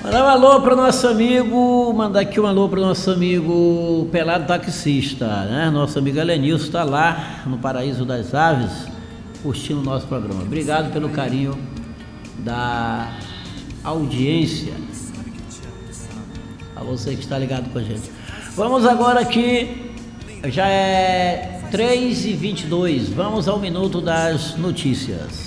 Mandar um alô para o nosso amigo, mandar aqui um alô para o nosso amigo Pelado Taxista, né? Nosso amigo Helenilson está lá no Paraíso das Aves, curtindo o nosso programa. Obrigado pelo carinho da audiência, a você que está ligado com a gente. Vamos agora aqui, já é 3h22, vamos ao Minuto das Notícias.